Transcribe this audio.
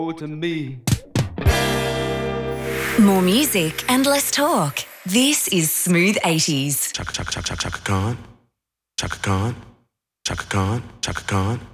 to me. More music and less talk. This is Smooth 80s. Chaka Khan, Chaka Khan, Chaka Khan, Chaka Khan.